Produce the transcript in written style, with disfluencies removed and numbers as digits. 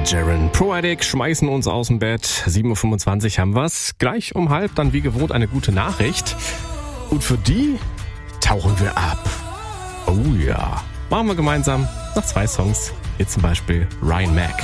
Jaron Poetic schmeißen uns aus dem Bett. 7.25 Uhr haben wir's. Gleich um halb dann wie gewohnt eine gute Nachricht. Und für die tauchen wir ab. Oh ja. Machen wir gemeinsam nach 2 Songs. Hier zum Beispiel Ryan Mac.